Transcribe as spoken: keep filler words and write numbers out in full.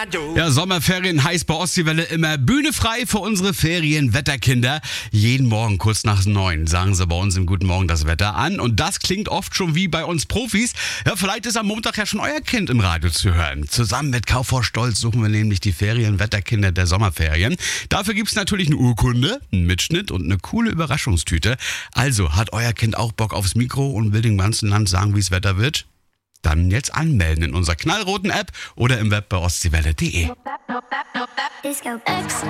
Ja, Sommerferien heißt bei Ostseewelle immer Bühne frei für unsere Ferienwetterkinder. Jeden Morgen kurz nach neun sagen sie bei uns im Guten Morgen das Wetter an. Und das klingt oft schon wie bei uns Profis. Ja, vielleicht ist am Montag ja schon euer Kind im Radio zu hören. Zusammen mit Kau vor Stolz suchen wir nämlich die Ferienwetterkinder der Sommerferien. Dafür gibt's natürlich eine Urkunde, einen Mitschnitt und eine coole Überraschungstüte. Also, hat euer Kind auch Bock aufs Mikro und will dem ganzen Land sagen, wie es Wetter wird? Dann jetzt anmelden in unserer knallroten App oder im Web bei ostseewelle punkt de.